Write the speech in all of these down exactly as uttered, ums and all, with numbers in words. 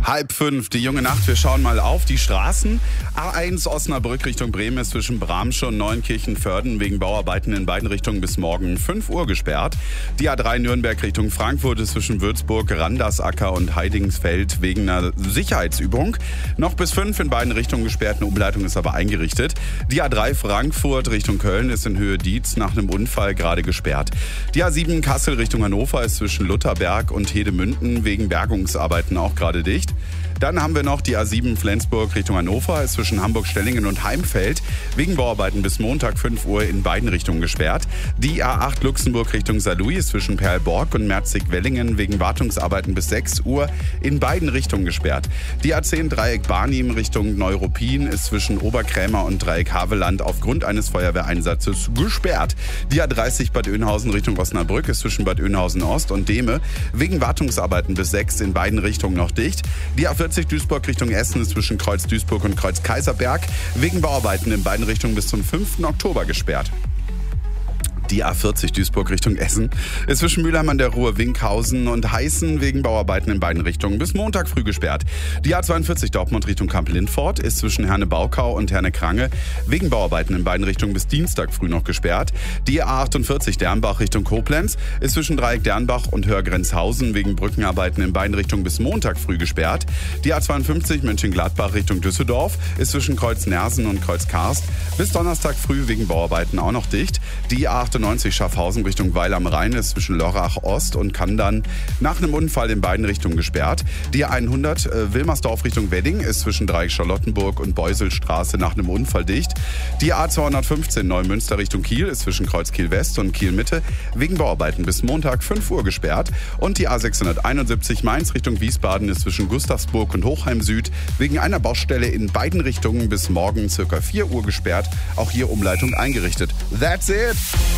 Halb fünf, die junge Nacht. Wir schauen mal auf die Straßen. A eins Osnabrück Richtung Bremen ist zwischen Bramsche und Neunkirchen-Vörden wegen Bauarbeiten in beiden Richtungen bis morgen fünf Uhr gesperrt. Die A drei Nürnberg Richtung Frankfurt ist zwischen Würzburg, Randersacker und Heidingsfeld wegen einer Sicherheitsübung noch bis fünf in beiden Richtungen gesperrt. Eine Umleitung ist aber eingerichtet. Die A drei Frankfurt Richtung Köln ist in Höhe Dietz nach einem Unfall gerade gesperrt. Die A sieben Kassel Richtung Hannover ist zwischen Lutherberg und Hedemünden wegen Bergungsarbeiten auch gerade dicht. Dann haben wir noch die A sieben Flensburg Richtung Hannover, ist zwischen Hamburg-Stellingen und Heimfeld wegen Bauarbeiten bis Montag fünf Uhr in beiden Richtungen gesperrt. Die A acht Luxemburg Richtung Saarlouis ist zwischen Perlborg und Merzig-Wellingen wegen Wartungsarbeiten bis sechs Uhr in beiden Richtungen gesperrt. Die A zehn Dreieck Barnim Richtung Neuruppin ist zwischen Oberkrämer und Dreieck Havelland aufgrund eines Feuerwehreinsatzes gesperrt. Die A dreißig Bad Oeynhausen Richtung Osnabrück ist zwischen Bad Oeynhausen Ost und Dehme wegen Wartungsarbeiten bis sechs in beiden Richtungen noch dicht. Die A vierzig Duisburg Richtung Essen ist zwischen Kreuz Duisburg und Kreuz Kaiserberg wegen Bauarbeiten in beiden Richtungen bis zum fünften Oktober gesperrt. Die A vierzig Duisburg Richtung Essen ist zwischen Mülheim an der Ruhr, Winkhausen und Heißen wegen Bauarbeiten in beiden Richtungen bis Montag früh gesperrt. Die A zweiundvierzig Dortmund Richtung Kamp-Lindfort ist zwischen Herne-Baukau und Herne-Krange wegen Bauarbeiten in beiden Richtungen bis Dienstag früh noch gesperrt. Die A achtundvierzig Dernbach Richtung Koblenz ist zwischen Dreieck Dernbach und Hörgrenzhausen wegen Brückenarbeiten in beiden Richtungen bis Montag früh gesperrt. Die A zweiundfünfzig Mönchengladbach Richtung Düsseldorf ist zwischen Kreuz Nersen und Kreuz Karst bis Donnerstag früh wegen Bauarbeiten auch noch dicht. Die A achtundneunzig Schaffhausen Richtung Weil am Rhein ist zwischen Lörrach Ost und Kandern nach einem Unfall in beiden Richtungen gesperrt. Die A hundert äh, Wilmersdorf Richtung Wedding ist zwischen Dreieck Charlottenburg und Beuselstraße nach einem Unfall dicht. Die A zweihundertfünfzehn Neumünster Richtung Kiel ist zwischen Kreuz Kiel West und Kiel Mitte wegen Bauarbeiten bis Montag fünf Uhr gesperrt. Und die A sechshunderteinundsiebzig Mainz Richtung Wiesbaden ist zwischen Gustavsburg und Hochheim Süd wegen einer Baustelle in beiden Richtungen bis morgen circa vier Uhr gesperrt. Auch hier Umleitung eingerichtet. That's it!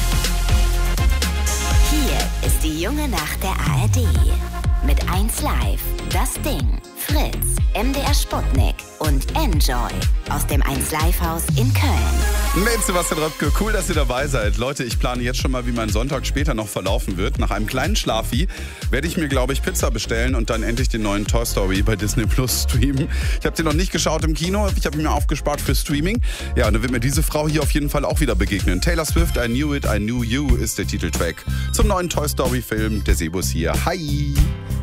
Hier ist die junge Nacht der A R D. Mit eins Live, Das Ding, Fritz, M D R Sputnik und Enjoy aus dem eins Live Haus in Köln. Mit Sebastian Röpke, cool, dass ihr dabei seid. Leute, ich plane jetzt schon mal, wie mein Sonntag später noch verlaufen wird. Nach einem kleinen Schlafi werde ich mir, glaube ich, Pizza bestellen und dann endlich den neuen Toy Story bei Disney Plus streamen. Ich habe den noch nicht geschaut im Kino, ich habe ihn mir aufgespart für Streaming. Ja, und dann wird mir diese Frau hier auf jeden Fall auch wieder begegnen. Taylor Swift, I Knew It, I Knew You ist der Titeltrack zum neuen Toy Story Film. Der Sebus hier. Hi!